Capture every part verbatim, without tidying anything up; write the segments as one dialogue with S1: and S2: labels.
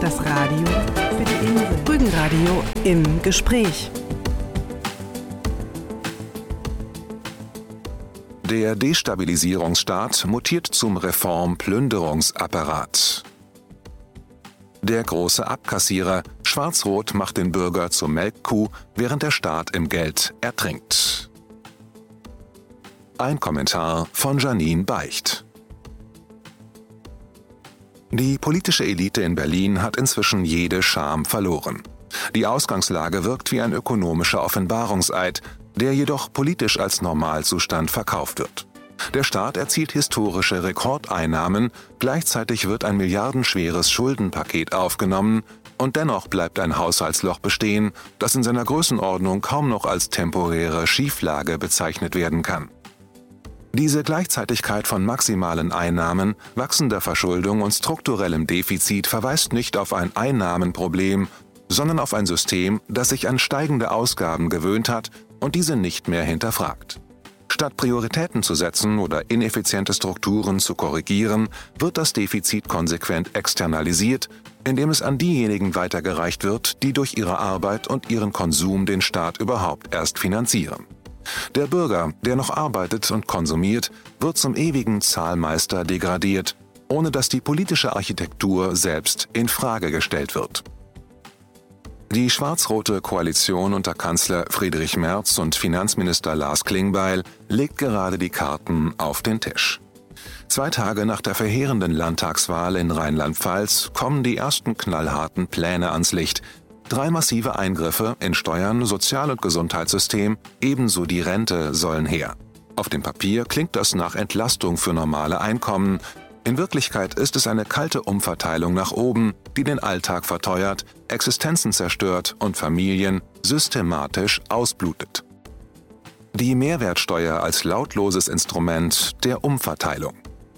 S1: Das Radio für die Insel. Rügenradio im Gespräch.
S2: Der Destabilisierungsstaat mutiert zum Reform-Plünderungsapparat. Der große Abkassierer, Schwarz-Rot macht den Bürger zur Melkkuh, während der Staat im Geld ertrinkt. Ein Kommentar von Janine Beicht. Die politische Elite in Berlin hat inzwischen jede Scham verloren. Die Ausgangslage wirkt wie ein ökonomischer Offenbarungseid, der jedoch politisch als Normalzustand verkauft wird. Der Staat erzielt historische Rekordeinnahmen, gleichzeitig wird ein milliardenschweres Schuldenpaket aufgenommen und dennoch bleibt ein Haushaltsloch bestehen, das in seiner Größenordnung kaum noch als temporäre Schieflage bezeichnet werden kann. Diese Gleichzeitigkeit von maximalen Einnahmen, wachsender Verschuldung und strukturellem Defizit verweist nicht auf ein Einnahmenproblem, sondern auf ein System, das sich an steigende Ausgaben gewöhnt hat und diese nicht mehr hinterfragt. Statt Prioritäten zu setzen oder ineffiziente Strukturen zu korrigieren, wird das Defizit konsequent externalisiert, indem es an diejenigen weitergereicht wird, die durch ihre Arbeit und ihren Konsum den Staat überhaupt erst finanzieren. Der Bürger, der noch arbeitet und konsumiert, wird zum ewigen Zahlmeister degradiert, ohne dass die politische Architektur selbst in Frage gestellt wird. Die schwarz-rote Koalition unter Kanzler Friedrich Merz und Finanzminister Lars Klingbeil legt gerade die Karten auf den Tisch. Zwei Tage nach der verheerenden Landtagswahl in Rheinland-Pfalz kommen die ersten knallharten Pläne ans Licht. Drei massive Eingriffe in Steuern, Sozial- und Gesundheitssystem, ebenso die Rente sollen her. Auf dem Papier klingt das nach Entlastung für normale Einkommen. In Wirklichkeit ist es eine kalte Umverteilung nach oben, die den Alltag verteuert, Existenzen zerstört und Familien systematisch ausblutet. Die Mehrwertsteuer als lautloses Instrument der Umverteilung.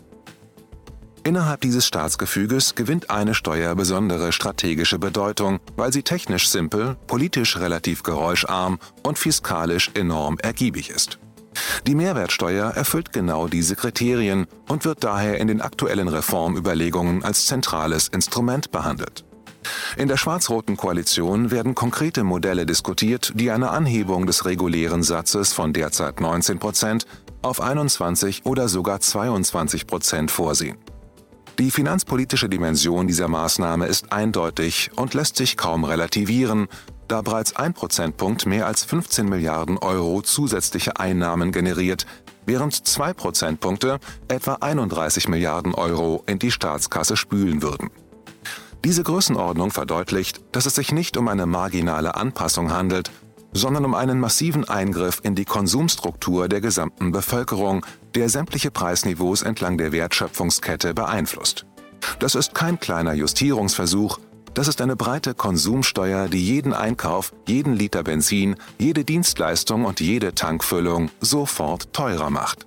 S2: Innerhalb dieses Staatsgefüges gewinnt eine Steuer besondere strategische Bedeutung, weil sie technisch simpel, politisch relativ geräuscharm und fiskalisch enorm ergiebig ist. Die Mehrwertsteuer erfüllt genau diese Kriterien und wird daher in den aktuellen Reformüberlegungen als zentrales Instrument behandelt. In der schwarz-roten Koalition werden konkrete Modelle diskutiert, die eine Anhebung des regulären Satzes von derzeit neunzehn Prozent auf einundzwanzig oder sogar zweiundzwanzig Prozent vorsehen. Die finanzpolitische Dimension dieser Maßnahme ist eindeutig und lässt sich kaum relativieren, da bereits ein Prozentpunkt mehr als fünfzehn Milliarden Euro zusätzliche Einnahmen generiert, während zwei Prozentpunkte etwa einunddreißig Milliarden Euro in die Staatskasse spülen würden. Diese Größenordnung verdeutlicht, dass es sich nicht um eine marginale Anpassung handelt, sondern um einen massiven Eingriff in die Konsumstruktur der gesamten Bevölkerung, der sämtliche Preisniveaus entlang der Wertschöpfungskette beeinflusst. Das ist kein kleiner Justierungsversuch, das ist eine breite Konsumsteuer, die jeden Einkauf, jeden Liter Benzin, jede Dienstleistung und jede Tankfüllung sofort teurer macht.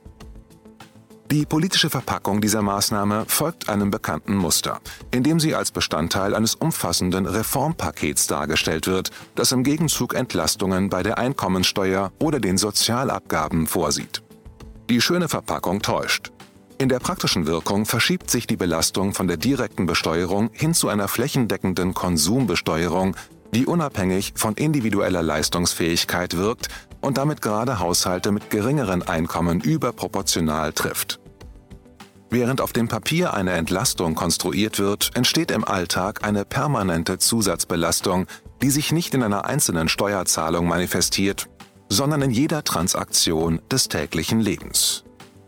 S2: Die politische Verpackung dieser Maßnahme folgt einem bekannten Muster, indem sie als Bestandteil eines umfassenden Reformpakets dargestellt wird, das im Gegenzug Entlastungen bei der Einkommensteuer oder den Sozialabgaben vorsieht. Die schöne Verpackung täuscht. In der praktischen Wirkung verschiebt sich die Belastung von der direkten Besteuerung hin zu einer flächendeckenden Konsumbesteuerung, die unabhängig von individueller Leistungsfähigkeit wirkt und damit gerade Haushalte mit geringeren Einkommen überproportional trifft. Während auf dem Papier eine Entlastung konstruiert wird, entsteht im Alltag eine permanente Zusatzbelastung, die sich nicht in einer einzelnen Steuerzahlung manifestiert, sondern in jeder Transaktion des täglichen Lebens.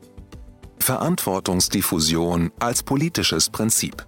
S2: Verantwortungsdiffusion als politisches Prinzip.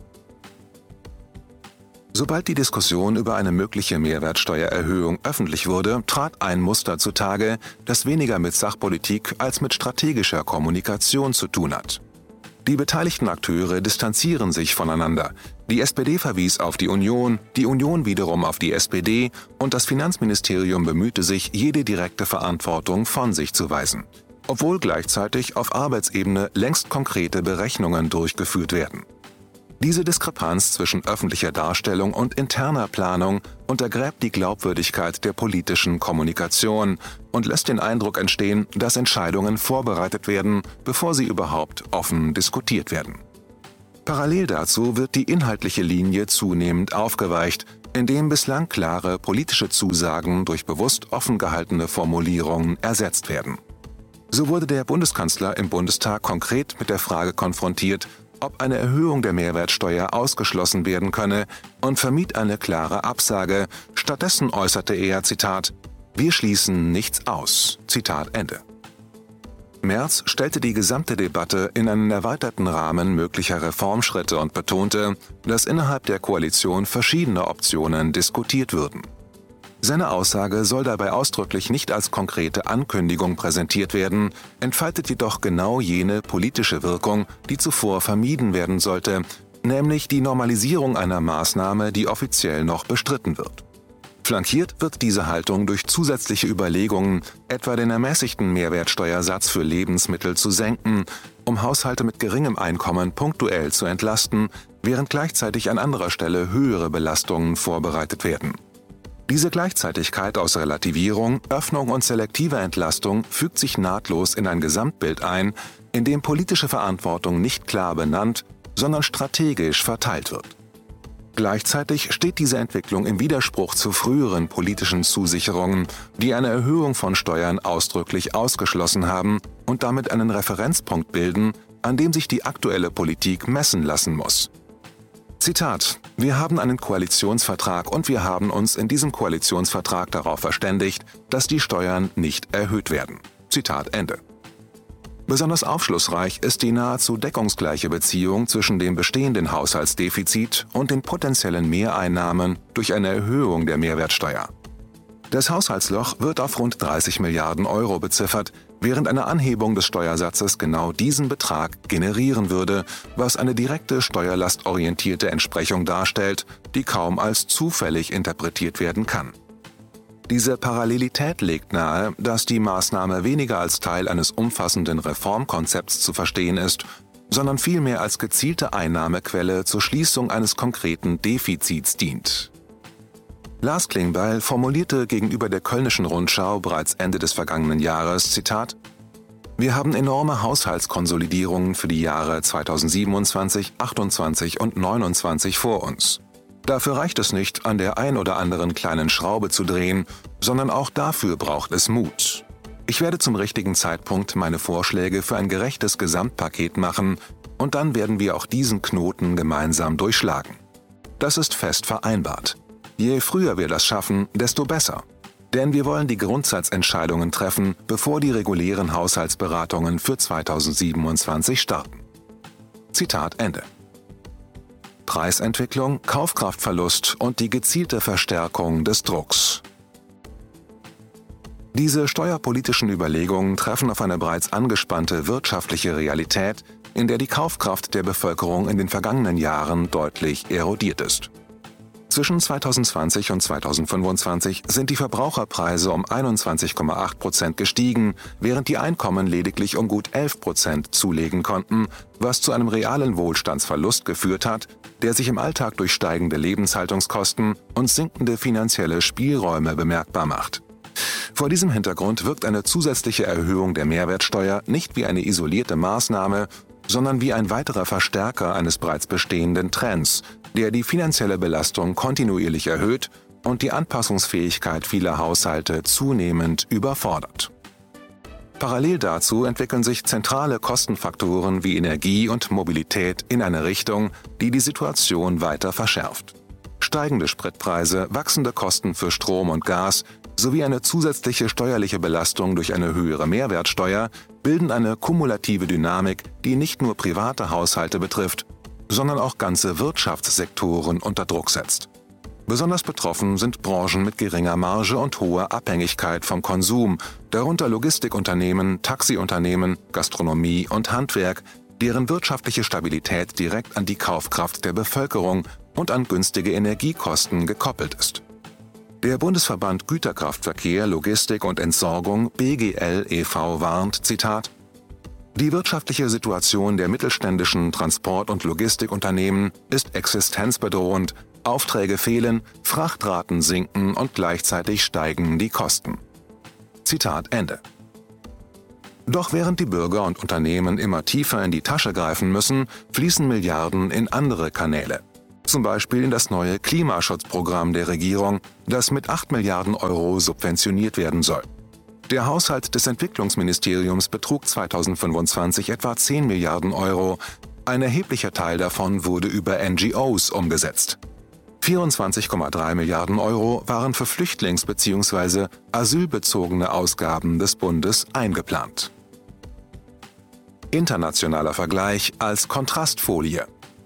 S2: Sobald die Diskussion über eine mögliche Mehrwertsteuererhöhung öffentlich wurde, trat ein Muster zutage, das weniger mit Sachpolitik als mit strategischer Kommunikation zu tun hat. Die beteiligten Akteure distanzieren sich voneinander. Die S P D verwies auf die Union, die Union wiederum auf die S P D und das Finanzministerium bemühte sich, jede direkte Verantwortung von sich zu weisen, obwohl gleichzeitig auf Arbeitsebene längst konkrete Berechnungen durchgeführt werden. Diese Diskrepanz zwischen öffentlicher Darstellung und interner Planung untergräbt die Glaubwürdigkeit der politischen Kommunikation und lässt den Eindruck entstehen, dass Entscheidungen vorbereitet werden, bevor sie überhaupt offen diskutiert werden. Parallel dazu wird die inhaltliche Linie zunehmend aufgeweicht, indem bislang klare politische Zusagen durch bewusst offen gehaltene Formulierungen ersetzt werden. So wurde der Bundeskanzler im Bundestag konkret mit der Frage konfrontiert, ob eine Erhöhung der Mehrwertsteuer ausgeschlossen werden könne, und vermied eine klare Absage. Stattdessen äußerte er, Zitat, „Wir schließen nichts aus." Zitat Ende. Merz stellte die gesamte Debatte in einen erweiterten Rahmen möglicher Reformschritte und betonte, dass innerhalb der Koalition verschiedene Optionen diskutiert würden. Seine Aussage soll dabei ausdrücklich nicht als konkrete Ankündigung präsentiert werden, entfaltet jedoch genau jene politische Wirkung, die zuvor vermieden werden sollte, nämlich die Normalisierung einer Maßnahme, die offiziell noch bestritten wird. Flankiert wird diese Haltung durch zusätzliche Überlegungen, etwa den ermäßigten Mehrwertsteuersatz für Lebensmittel zu senken, um Haushalte mit geringem Einkommen punktuell zu entlasten, während gleichzeitig an anderer Stelle höhere Belastungen vorbereitet werden. Diese Gleichzeitigkeit aus Relativierung, Öffnung und selektiver Entlastung fügt sich nahtlos in ein Gesamtbild ein, in dem politische Verantwortung nicht klar benannt, sondern strategisch verteilt wird. Gleichzeitig steht diese Entwicklung im Widerspruch zu früheren politischen Zusicherungen, die eine Erhöhung von Steuern ausdrücklich ausgeschlossen haben und damit einen Referenzpunkt bilden, an dem sich die aktuelle Politik messen lassen muss. Zitat: „Wir haben einen Koalitionsvertrag und wir haben uns in diesem Koalitionsvertrag darauf verständigt, dass die Steuern nicht erhöht werden." Zitat Ende. Besonders aufschlussreich ist die nahezu deckungsgleiche Beziehung zwischen dem bestehenden Haushaltsdefizit und den potenziellen Mehreinnahmen durch eine Erhöhung der Mehrwertsteuer. Das Haushaltsloch wird auf rund dreißig Milliarden Euro beziffert, während eine Anhebung des Steuersatzes genau diesen Betrag generieren würde, was eine direkte steuerlastorientierte Entsprechung darstellt, die kaum als zufällig interpretiert werden kann. Diese Parallelität legt nahe, dass die Maßnahme weniger als Teil eines umfassenden Reformkonzepts zu verstehen ist, sondern vielmehr als gezielte Einnahmequelle zur Schließung eines konkreten Defizits dient. Lars Klingbeil formulierte gegenüber der Kölnischen Rundschau bereits Ende des vergangenen Jahres, Zitat, „Wir haben enorme Haushaltskonsolidierungen für die Jahre zweitausendsiebenundzwanzig, achtundzwanzig und neunundzwanzig vor uns. Dafür reicht es nicht, an der ein oder anderen kleinen Schraube zu drehen, sondern auch dafür braucht es Mut. Ich werde zum richtigen Zeitpunkt meine Vorschläge für ein gerechtes Gesamtpaket machen und dann werden wir auch diesen Knoten gemeinsam durchschlagen. Das ist fest vereinbart. Je früher wir das schaffen, desto besser. Denn wir wollen die Grundsatzentscheidungen treffen, bevor die regulären Haushaltsberatungen für zweitausendsiebenundzwanzig starten." Zitat Ende. Preisentwicklung, Kaufkraftverlust und die gezielte Verstärkung des Drucks. Diese steuerpolitischen Überlegungen treffen auf eine bereits angespannte wirtschaftliche Realität, in der die Kaufkraft der Bevölkerung in den vergangenen Jahren deutlich erodiert ist. Zwischen zweitausendzwanzig und zweitausendfünfundzwanzig sind die Verbraucherpreise um einundzwanzig Komma acht Prozent gestiegen, während die Einkommen lediglich um gut elf Prozent zulegen konnten, was zu einem realen Wohlstandsverlust geführt hat, der sich im Alltag durch steigende Lebenshaltungskosten und sinkende finanzielle Spielräume bemerkbar macht. Vor diesem Hintergrund wirkt eine zusätzliche Erhöhung der Mehrwertsteuer nicht wie eine isolierte Maßnahme, sondern wie ein weiterer Verstärker eines bereits bestehenden Trends, der die finanzielle Belastung kontinuierlich erhöht und die Anpassungsfähigkeit vieler Haushalte zunehmend überfordert. Parallel dazu entwickeln sich zentrale Kostenfaktoren wie Energie und Mobilität in eine Richtung, die die Situation weiter verschärft. Steigende Spritpreise, wachsende Kosten für Strom und Gas sowie eine zusätzliche steuerliche Belastung durch eine höhere Mehrwertsteuer bilden eine kumulative Dynamik, die nicht nur private Haushalte betrifft, sondern auch ganze Wirtschaftssektoren unter Druck setzt. Besonders betroffen sind Branchen mit geringer Marge und hoher Abhängigkeit vom Konsum, darunter Logistikunternehmen, Taxiunternehmen, Gastronomie und Handwerk, deren wirtschaftliche Stabilität direkt an die Kaufkraft der Bevölkerung und an günstige Energiekosten gekoppelt ist. Der Bundesverband Güterkraftverkehr, Logistik und Entsorgung B G L e V warnt, Zitat, „Die wirtschaftliche Situation der mittelständischen Transport- und Logistikunternehmen ist existenzbedrohend, Aufträge fehlen, Frachtraten sinken und gleichzeitig steigen die Kosten." Zitat Ende. Doch während die Bürger und Unternehmen immer tiefer in die Tasche greifen müssen, fließen Milliarden in andere Kanäle. Zum Beispiel in das neue Klimaschutzprogramm der Regierung, das mit acht Milliarden Euro subventioniert werden soll. Der Haushalt des Entwicklungsministeriums betrug zweitausendfünfundzwanzig etwa zehn Milliarden Euro. Ein erheblicher Teil davon wurde über N G Os umgesetzt. vierundzwanzig Komma drei Milliarden Euro waren für flüchtlings- bzw. asylbezogene Ausgaben des Bundes eingeplant. Internationaler Vergleich als Kontrastfolie.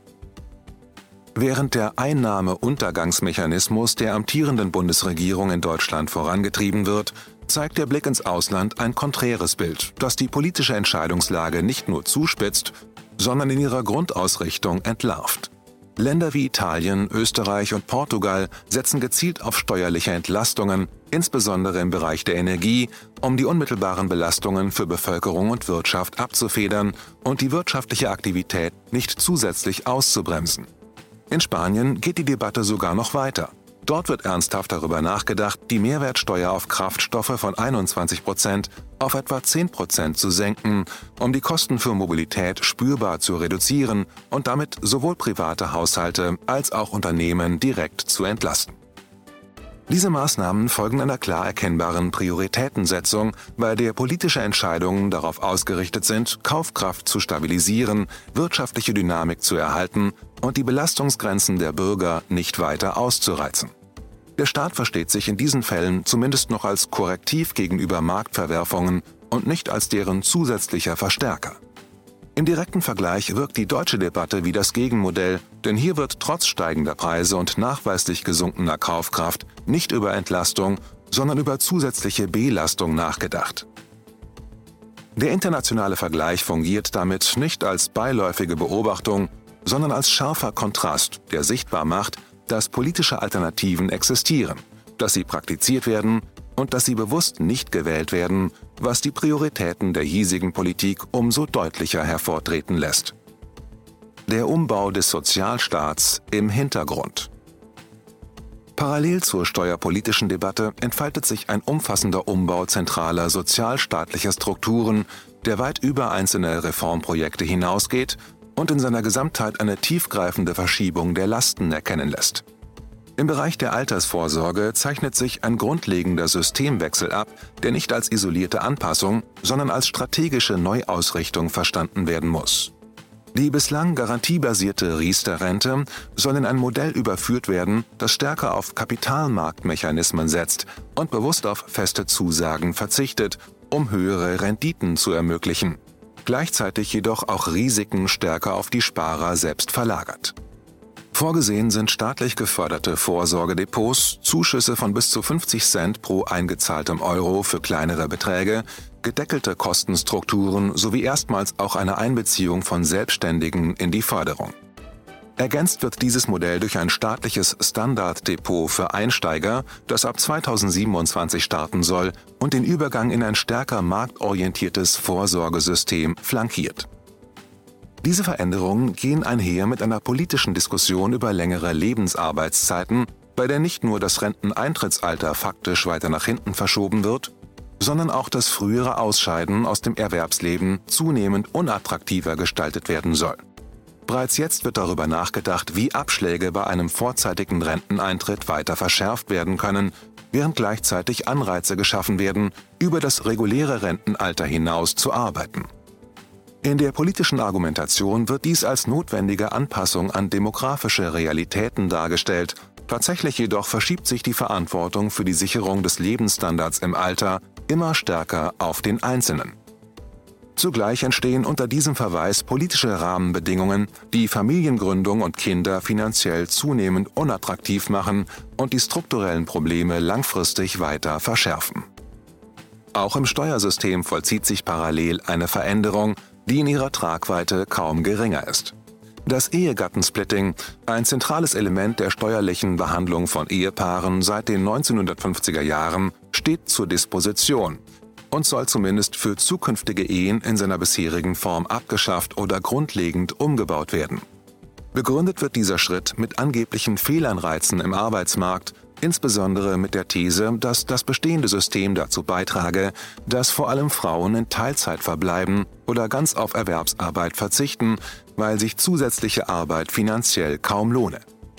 S2: Während der Einnahmeuntergangsmechanismus der amtierenden Bundesregierung in Deutschland vorangetrieben wird, zeigt der Blick ins Ausland ein konträres Bild, das die politische Entscheidungslage nicht nur zuspitzt, sondern in ihrer Grundausrichtung entlarvt. Länder wie Italien, Österreich und Portugal setzen gezielt auf steuerliche Entlastungen, insbesondere im Bereich der Energie, um die unmittelbaren Belastungen für Bevölkerung und Wirtschaft abzufedern und die wirtschaftliche Aktivität nicht zusätzlich auszubremsen. In Spanien geht die Debatte sogar noch weiter. Dort wird ernsthaft darüber nachgedacht, die Mehrwertsteuer auf Kraftstoffe von einundzwanzig Prozent auf etwa zehn Prozent zu senken, um die Kosten für Mobilität spürbar zu reduzieren und damit sowohl private Haushalte als auch Unternehmen direkt zu entlasten. Diese Maßnahmen folgen einer klar erkennbaren Prioritätensetzung, bei der politische Entscheidungen darauf ausgerichtet sind, Kaufkraft zu stabilisieren, wirtschaftliche Dynamik zu erhalten und die Belastungsgrenzen der Bürger nicht weiter auszureizen. Der Staat versteht sich in diesen Fällen zumindest noch als Korrektiv gegenüber Marktverwerfungen und nicht als deren zusätzlicher Verstärker. Im direkten Vergleich wirkt die deutsche Debatte wie das Gegenmodell, denn hier wird trotz steigender Preise und nachweislich gesunkener Kaufkraft nicht über Entlastung, sondern über zusätzliche Belastung nachgedacht. Der internationale Vergleich fungiert damit nicht als beiläufige Beobachtung, sondern als scharfer Kontrast, der sichtbar macht, dass politische Alternativen existieren, dass sie praktiziert werden und dass sie bewusst nicht gewählt werden, was die Prioritäten der hiesigen Politik umso deutlicher hervortreten lässt. Der Umbau des Sozialstaats im Hintergrund. Parallel zur steuerpolitischen Debatte entfaltet sich ein umfassender Umbau zentraler sozialstaatlicher Strukturen, der weit über einzelne Reformprojekte hinausgeht und in seiner Gesamtheit eine tiefgreifende Verschiebung der Lasten erkennen lässt. Im Bereich der Altersvorsorge zeichnet sich ein grundlegender Systemwechsel ab, der nicht als isolierte Anpassung, sondern als strategische Neuausrichtung verstanden werden muss. Die bislang garantiebasierte Riester-Rente soll in ein Modell überführt werden, das stärker auf Kapitalmarktmechanismen setzt und bewusst auf feste Zusagen verzichtet, um höhere Renditen zu ermöglichen, gleichzeitig jedoch auch Risiken stärker auf die Sparer selbst verlagert. Vorgesehen sind staatlich geförderte Vorsorgedepots, Zuschüsse von bis zu fünfzig Cent pro eingezahltem Euro für kleinere Beträge, gedeckelte Kostenstrukturen sowie erstmals auch eine Einbeziehung von Selbstständigen in die Förderung. Ergänzt wird dieses Modell durch ein staatliches Standarddepot für Einsteiger, das ab zweitausendsiebenundzwanzig starten soll und den Übergang in ein stärker marktorientiertes Vorsorgesystem flankiert. Diese Veränderungen gehen einher mit einer politischen Diskussion über längere Lebensarbeitszeiten, bei der nicht nur das Renteneintrittsalter faktisch weiter nach hinten verschoben wird, sondern auch das frühere Ausscheiden aus dem Erwerbsleben zunehmend unattraktiver gestaltet werden soll. Bereits jetzt wird darüber nachgedacht, wie Abschläge bei einem vorzeitigen Renteneintritt weiter verschärft werden können, während gleichzeitig Anreize geschaffen werden, über das reguläre Rentenalter hinaus zu arbeiten. In der politischen Argumentation wird dies als notwendige Anpassung an demografische Realitäten dargestellt. Tatsächlich jedoch verschiebt sich die Verantwortung für die Sicherung des Lebensstandards im Alter immer stärker auf den Einzelnen. Zugleich entstehen unter diesem Verweis politische Rahmenbedingungen, die Familiengründung und Kinder finanziell zunehmend unattraktiv machen und die strukturellen Probleme langfristig weiter verschärfen. Auch im Steuersystem vollzieht sich parallel eine Veränderung, die in ihrer Tragweite kaum geringer ist. Das Ehegattensplitting, ein zentrales Element der steuerlichen Behandlung von Ehepaaren seit den neunzehnhundertfünfziger Jahren, steht zur Disposition und soll zumindest für zukünftige Ehen in seiner bisherigen Form abgeschafft oder grundlegend umgebaut werden. Begründet wird dieser Schritt mit angeblichen Fehlanreizen im Arbeitsmarkt, insbesondere mit der These, dass das bestehende System dazu beitrage, dass vor allem Frauen in Teilzeit verbleiben oder ganz auf Erwerbsarbeit verzichten, weil sich zusätzliche Arbeit finanziell kaum lohne.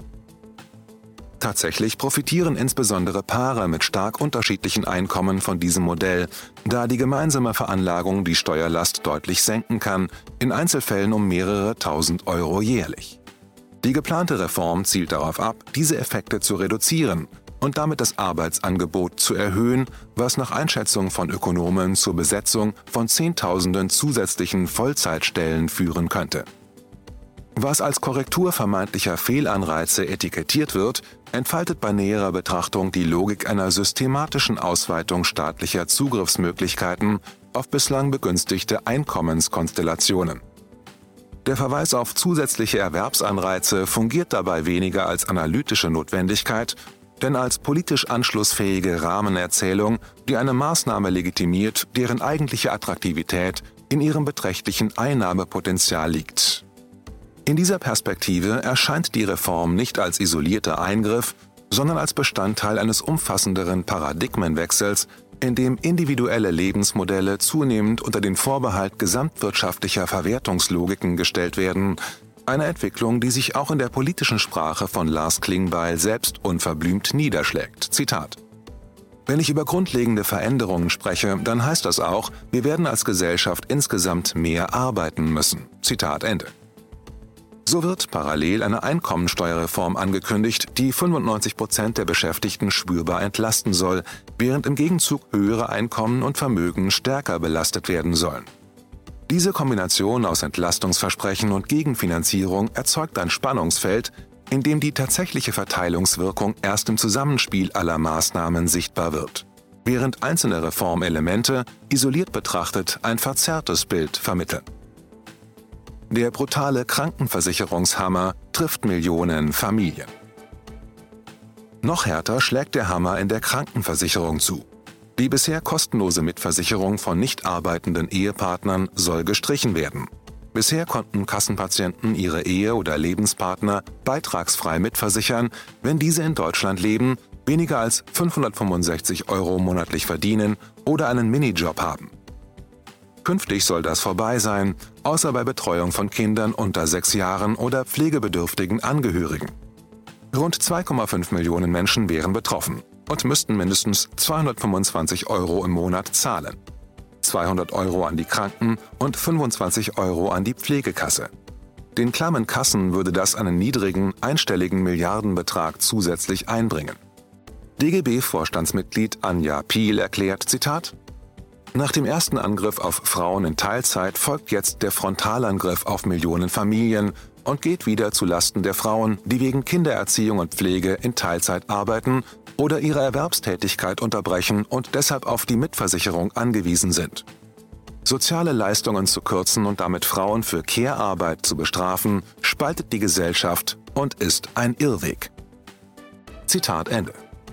S2: Tatsächlich profitieren insbesondere Paare mit stark unterschiedlichen Einkommen von diesem Modell, da die gemeinsame Veranlagung die Steuerlast deutlich senken kann, in Einzelfällen um mehrere tausend Euro jährlich. Die geplante Reform zielt darauf ab, diese Effekte zu reduzieren und damit das Arbeitsangebot zu erhöhen, was nach Einschätzung von Ökonomen zur Besetzung von Zehntausenden zusätzlichen Vollzeitstellen führen könnte. Was als Korrektur vermeintlicher Fehlanreize etikettiert wird, entfaltet bei näherer Betrachtung die Logik einer systematischen Ausweitung staatlicher Zugriffsmöglichkeiten auf bislang begünstigte Einkommenskonstellationen. Der Verweis auf zusätzliche Erwerbsanreize fungiert dabei weniger als analytische Notwendigkeit, denn als politisch anschlussfähige Rahmenerzählung, die eine Maßnahme legitimiert, deren eigentliche Attraktivität in ihrem beträchtlichen Einnahmepotenzial liegt. In dieser Perspektive erscheint die Reform nicht als isolierter Eingriff, sondern als Bestandteil eines umfassenderen Paradigmenwechsels, in dem individuelle Lebensmodelle zunehmend unter den Vorbehalt gesamtwirtschaftlicher Verwertungslogiken gestellt werden, eine Entwicklung, die sich auch in der politischen Sprache von Lars Klingbeil selbst unverblümt niederschlägt. Zitat: Wenn ich über grundlegende Veränderungen spreche, dann heißt das auch, wir werden als Gesellschaft insgesamt mehr arbeiten müssen. Zitat Ende. So wird parallel eine Einkommensteuerreform angekündigt, die fünfundneunzig Prozent der Beschäftigten spürbar entlasten soll, während im Gegenzug höhere Einkommen und Vermögen stärker belastet werden sollen. Diese Kombination aus Entlastungsversprechen und Gegenfinanzierung erzeugt ein Spannungsfeld, in dem die tatsächliche Verteilungswirkung erst im Zusammenspiel aller Maßnahmen sichtbar wird, während einzelne Reformelemente isoliert betrachtet ein verzerrtes Bild vermitteln. Der brutale Krankenversicherungshammer trifft Millionen Familien. Noch härter schlägt der Hammer in der Krankenversicherung zu. Die bisher kostenlose Mitversicherung von nicht arbeitenden Ehepartnern soll gestrichen werden. Bisher konnten Kassenpatienten ihre Ehe- oder Lebenspartner beitragsfrei mitversichern, wenn diese in Deutschland leben, weniger als fünfhundertfünfundsechzig Euro monatlich verdienen oder einen Minijob haben. Künftig soll das vorbei sein, außer bei Betreuung von Kindern unter sechs Jahren oder pflegebedürftigen Angehörigen. Rund zwei Komma fünf Millionen Menschen wären betroffen und müssten mindestens zweihundertfünfundzwanzig Euro im Monat zahlen. zweihundert Euro an die Kranken- und fünfundzwanzig Euro an die Pflegekasse. Den klammen Kassen würde das einen niedrigen, einstelligen Milliardenbetrag zusätzlich einbringen. D G B-Vorstandsmitglied Anja Piel erklärt, Zitat: Nach dem ersten Angriff auf Frauen in Teilzeit folgt jetzt der Frontalangriff auf Millionen Familien und geht wieder zu Lasten der Frauen, die wegen Kindererziehung und Pflege in Teilzeit arbeiten oder ihre Erwerbstätigkeit unterbrechen und deshalb auf die Mitversicherung angewiesen sind. Soziale Leistungen zu kürzen und damit Frauen für Care-Arbeit zu bestrafen, spaltet die Gesellschaft und ist ein Irrweg. Zitat Ende.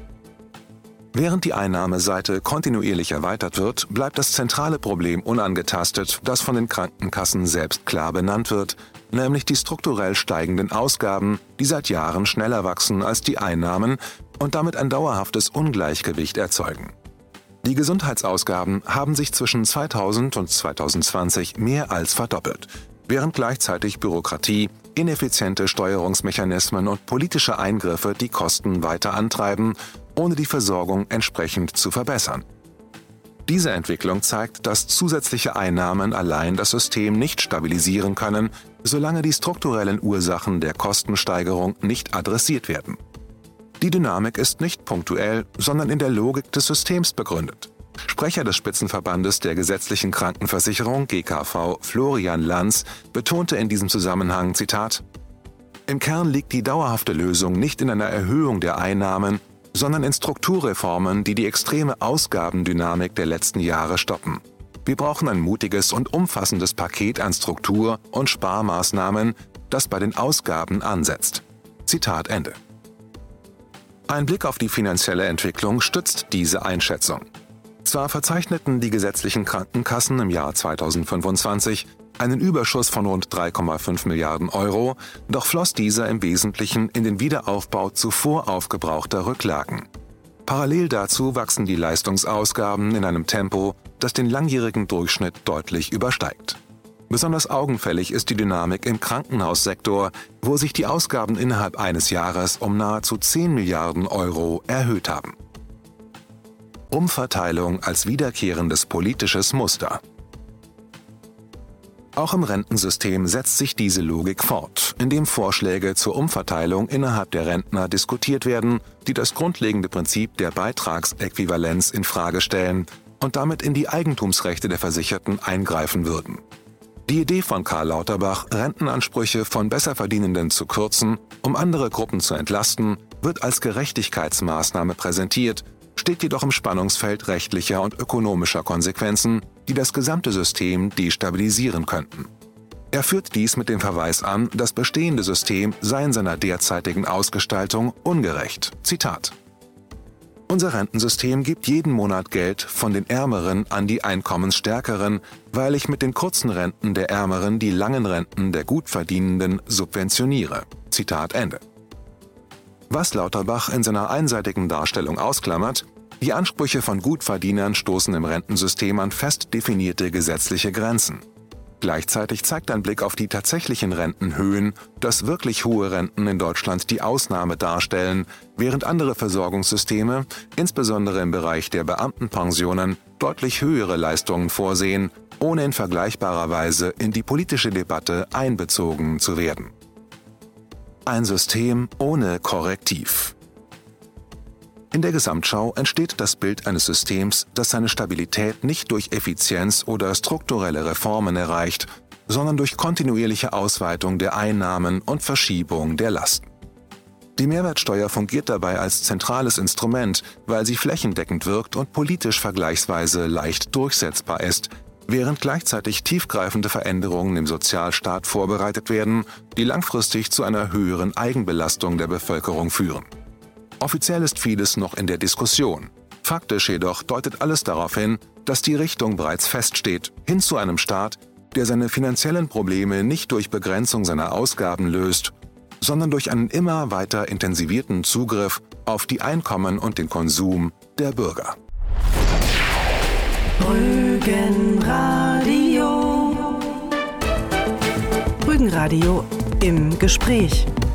S2: Während die Einnahmeseite kontinuierlich erweitert wird, bleibt das zentrale Problem unangetastet, das von den Krankenkassen selbst klar benannt wird, nämlich die strukturell steigenden Ausgaben, die seit Jahren schneller wachsen als die Einnahmen und damit ein dauerhaftes Ungleichgewicht erzeugen. Die Gesundheitsausgaben haben sich zwischen zweitausend und zweitausendzwanzig mehr als verdoppelt, während gleichzeitig Bürokratie, ineffiziente Steuerungsmechanismen und politische Eingriffe die Kosten weiter antreiben, ohne die Versorgung entsprechend zu verbessern. Diese Entwicklung zeigt, dass zusätzliche Einnahmen allein das System nicht stabilisieren können, solange die strukturellen Ursachen der Kostensteigerung nicht adressiert werden. Die Dynamik ist nicht punktuell, sondern in der Logik des Systems begründet. Sprecher des Spitzenverbandes der gesetzlichen Krankenversicherung G K V, Florian Lanz, betonte in diesem Zusammenhang, Zitat: Im Kern liegt die dauerhafte Lösung nicht in einer Erhöhung der Einnahmen, sondern in Strukturreformen, die die extreme Ausgabendynamik der letzten Jahre stoppen. Wir brauchen ein mutiges und umfassendes Paket an Struktur- und Sparmaßnahmen, das bei den Ausgaben ansetzt. Zitat Ende. Ein Blick auf die finanzielle Entwicklung stützt diese Einschätzung. Zwar verzeichneten die gesetzlichen Krankenkassen im Jahr zweitausendfünfundzwanzig einen Überschuss von rund drei Komma fünf Milliarden Euro, doch floss dieser im Wesentlichen in den Wiederaufbau zuvor aufgebrauchter Rücklagen. Parallel dazu wachsen die Leistungsausgaben in einem Tempo, das den langjährigen Durchschnitt deutlich übersteigt. Besonders augenfällig ist die Dynamik im Krankenhaussektor, wo sich die Ausgaben innerhalb eines Jahres um nahezu zehn Milliarden Euro erhöht haben. Umverteilung als wiederkehrendes politisches Muster. Auch im Rentensystem setzt sich diese Logik fort, indem Vorschläge zur Umverteilung innerhalb der Rentner diskutiert werden, die das grundlegende Prinzip der Beitragsäquivalenz infrage stellen und damit in die Eigentumsrechte der Versicherten eingreifen würden. Die Idee von Karl Lauterbach, Rentenansprüche von Besserverdienenden zu kürzen, um andere Gruppen zu entlasten, wird als Gerechtigkeitsmaßnahme präsentiert, steht jedoch im Spannungsfeld rechtlicher und ökonomischer Konsequenzen, die das gesamte System destabilisieren könnten. Er führt dies mit dem Verweis an, das bestehende System sei in seiner derzeitigen Ausgestaltung ungerecht. Zitat: Unser Rentensystem gibt jeden Monat Geld von den Ärmeren an die Einkommensstärkeren, weil ich mit den kurzen Renten der Ärmeren die langen Renten der Gutverdienenden subventioniere. Zitat Ende. Was Lauterbach in seiner einseitigen Darstellung ausklammert: Die Ansprüche von Gutverdienern stoßen im Rentensystem an fest definierte gesetzliche Grenzen. Gleichzeitig zeigt ein Blick auf die tatsächlichen Rentenhöhen, dass wirklich hohe Renten in Deutschland die Ausnahme darstellen, während andere Versorgungssysteme, insbesondere im Bereich der Beamtenpensionen, deutlich höhere Leistungen vorsehen, ohne in vergleichbarer Weise in die politische Debatte einbezogen zu werden. Ein System ohne Korrektiv. In der Gesamtschau entsteht das Bild eines Systems, das seine Stabilität nicht durch Effizienz oder strukturelle Reformen erreicht, sondern durch kontinuierliche Ausweitung der Einnahmen und Verschiebung der Lasten. Die Mehrwertsteuer fungiert dabei als zentrales Instrument, weil sie flächendeckend wirkt und politisch vergleichsweise leicht durchsetzbar ist, während gleichzeitig tiefgreifende Veränderungen im Sozialstaat vorbereitet werden, die langfristig zu einer höheren Eigenbelastung der Bevölkerung führen. Offiziell ist vieles noch in der Diskussion. Faktisch jedoch deutet alles darauf hin, dass die Richtung bereits feststeht, hin zu einem Staat, der seine finanziellen Probleme nicht durch Begrenzung seiner Ausgaben löst, sondern durch einen immer weiter intensivierten Zugriff auf die Einkommen und den Konsum der Bürger.
S1: Rügenradio. Rügenradio im Gespräch.